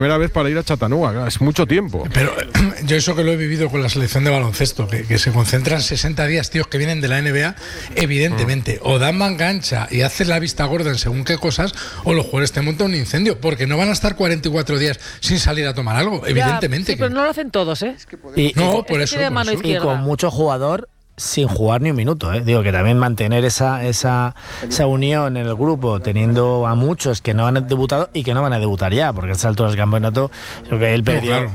primera vez para ir a Chattanooga, es mucho tiempo. Pero yo eso que lo he vivido con la selección de baloncesto, que se concentran 60 días, tíos que vienen de la NBA, evidentemente, o dan manga ancha y hacen la vista gorda en según qué cosas, o los jugadores te montan un incendio, porque no van a estar 44 días sin salir a tomar algo, evidentemente. Sí, pero no lo hacen todos, ¿eh? No, por eso. Y con mucho jugador sin jugar ni un minuto, ¿eh? Digo que también mantener esa unión en el grupo, teniendo a muchos que no han debutado y que no van a debutar ya, porque a estas alturas del campeonato creo que él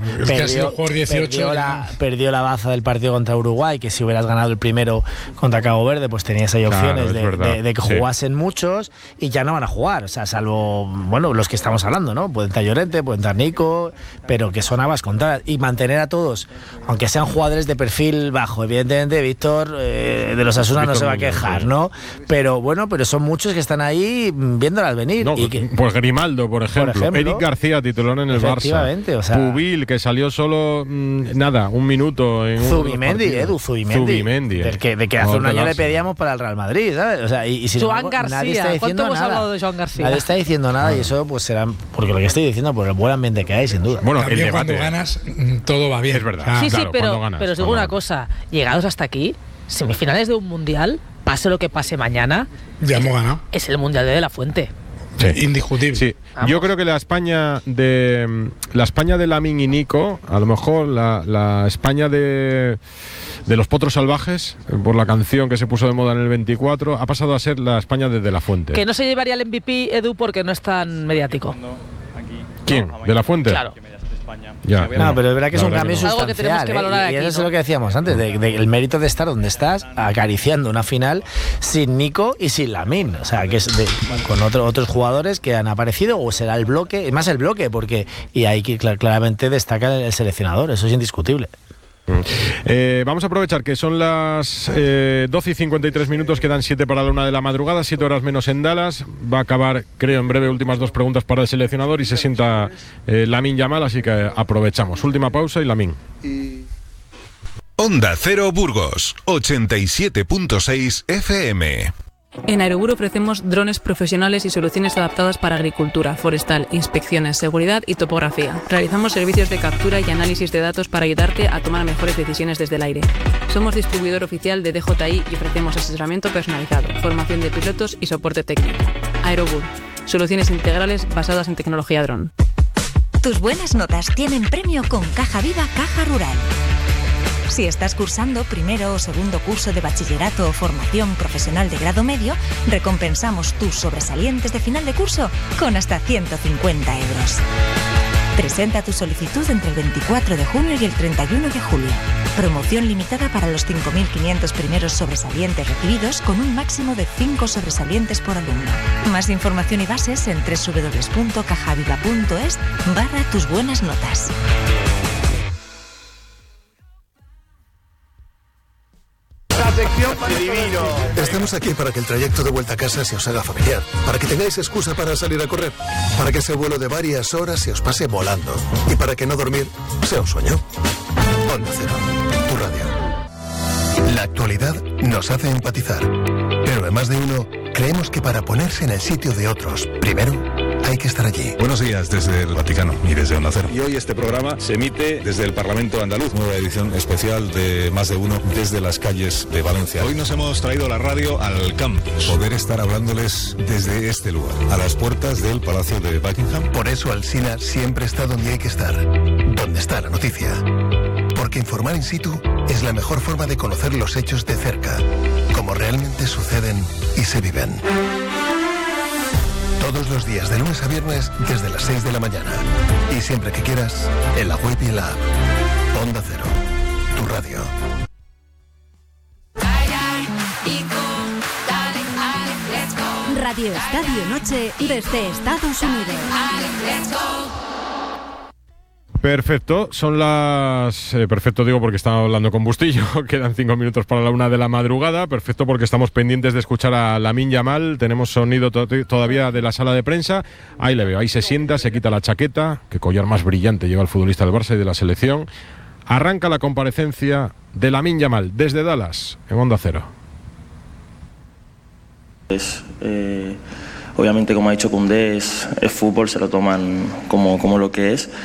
perdió la baza del partido contra Uruguay, que si hubieras ganado el primero contra Cabo Verde, pues tenías ahí opciones de que jugasen muchos, y ya no van a jugar, o sea, salvo, bueno, los que estamos hablando, ¿no? Pueden estar Llorente, pueden estar Nico, pero que son habas contadas, y mantener a todos, aunque sean jugadores de perfil bajo, evidentemente, Víctor de los Asuna no se va a quejar, ¿no? Pero bueno, pero son muchos que están ahí viéndolas venir. No, pues Grimaldo, por ejemplo. Eric García, titular en el Barça. O sea, Pubil, que salió solo un minuto en Zubimendi, de que hace un año le pedíamos para el Real Madrid, ¿sabes? O sea, y si Joan García, ¿cuánto hemos hablado de Joan García? Nadie está diciendo nada, y eso pues será porque lo que estoy diciendo, por el buen ambiente que hay, sin duda. Bueno, también cuando ganas, todo va bien. Es verdad. Sí, claro, pero os digo una cosa, llegados hasta aquí, semifinales de un mundial, pase lo que pase mañana, ya hemos ganado. Es el mundial de la Fuente. Sí. Indiscutible. Sí. Yo creo que la España de Lamine y Nico, a lo mejor la España de los Potros Salvajes, por la canción que se puso de moda en el 24, ha pasado a ser la España de la Fuente. Que no se llevaría el MVP, Edu, porque no es tan mediático. ¿Quién? ¿De la Fuente? Claro. Ya, no, pero es verdad que es un cambio sustancial, que tenemos que valorar aquí, y eso ¿no? es lo que decíamos antes, el mérito de estar donde estás, acariciando una final sin Nico y sin Lamine, o sea, que es con otros jugadores que han aparecido, o será el bloque, más el bloque, porque y ahí claramente destaca el seleccionador, eso es indiscutible. Vamos a aprovechar que son las 12 y 53 minutos, quedan 7 para la 1 de la madrugada, 7 horas menos en Dallas. Va a acabar, creo, en breve, últimas 2 preguntas para el seleccionador y se sienta Lamine Yamal, así que aprovechamos. Última pausa y Lamine. Onda Cero Burgos, 87.6 FM. En Aerobur ofrecemos drones profesionales y soluciones adaptadas para agricultura, forestal, inspecciones, seguridad y topografía. Realizamos servicios de captura y análisis de datos para ayudarte a tomar mejores decisiones desde el aire. Somos distribuidor oficial de DJI y ofrecemos asesoramiento personalizado, formación de pilotos y soporte técnico. Aerobur, soluciones integrales basadas en tecnología dron. Tus buenas notas tienen premio con Caja Viva Caja Rural. Si estás cursando primero o segundo curso de bachillerato o formación profesional de grado medio, recompensamos tus sobresalientes de final de curso con hasta 150 euros. Presenta tu solicitud entre el 24 de junio y el 31 de julio. Promoción limitada para los 5.500 primeros sobresalientes recibidos, con un máximo de 5 sobresalientes por alumno. Más información y bases en www.cajaviva.es/tus buenas notas. Estamos aquí para que el trayecto de vuelta a casa se os haga familiar, para que tengáis excusa para salir a correr, para que ese vuelo de varias horas se os pase volando y para que no dormir sea un sueño. Onda Cero, tu radio. La actualidad nos hace empatizar, pero en Más de Uno creemos que para ponerse en el sitio de otros, primero hay que estar allí. Buenos días desde el Vaticano y desde Onda Cero. Y hoy este programa se emite desde el Parlamento andaluz. Nueva edición especial de Más de Uno desde las calles de Valencia. Hoy nos hemos traído la radio al campus. Poder estar hablándoles desde este lugar, a las puertas del Palacio de Buckingham. Por eso Alsina siempre está donde hay que estar, donde está la noticia. Porque informar in situ es la mejor forma de conocer los hechos de cerca, como realmente suceden y se viven. Todos los días, de lunes a viernes, desde las 6 de la mañana. Y siempre que quieras, en la web y en la app. Onda Cero, tu radio. Radio Estadio Noche desde Estados Unidos. Perfecto, son las... perfecto digo porque estaba hablando con Bustillo, quedan 5 minutos para la 1 de la madrugada, perfecto porque estamos pendientes de escuchar a Lamine Yamal, tenemos sonido todavía de la sala de prensa, ahí le veo, ahí se sienta, se quita la chaqueta, qué collar más brillante lleva el futbolista del Barça y de la selección, arranca la comparecencia de Lamine Yamal desde Dallas, en Onda Cero. Obviamente, como ha dicho Koundé, es fútbol, se lo toman como lo que es.